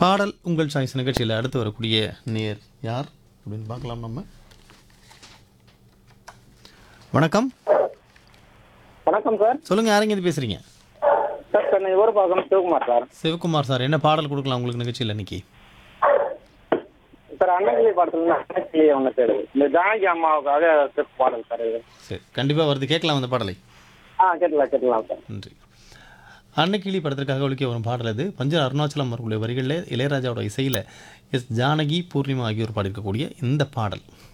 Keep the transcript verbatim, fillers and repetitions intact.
பாடல் உங்கள் சாய்ஸ் நிகழ்ச்சியில் அடுத்து வரக்கூடிய நேர் யார் அப்படின்னு பார்க்கலாம் நம்ம. வணக்கம். வணக்கம் சார். சொல்லுங்க, யாருங்க இது பேசுறீங்க? Sir Chennai ஊர்பாக்கம் Sivakumar sir. Sivakumar sir, என்ன பாடல் கொடுக்கலாம் உங்களுக்கு நிகழ்ச்சியில் இன்னைக்கு? சார் அன்னக்கிளி படத்துல அன்னக்கிளி ஒன்று தேடு இந்த ஜானகி அம்மாவுக்காக ஸ்டெப் பாடல் சார் இது. சரி, கண்டிப்பாக வருது, கேட்கலாம் அந்த பாடலை. ஆ கேட்கலாம் கேட்கலாம் சார். நன்றி. அன்னக்கிளி படத்திற்காக ஒழிக்க வரும் பாடல் அது. பஞ்சர் அருணாச்சலம் அவர்களுடைய வரிகளில் இளையராஜாவோட இசையில் எஸ் ஜானகி பூர்ணிமா ஆகியோர் பாடியிருக்கக்கூடிய இந்த பாடல்.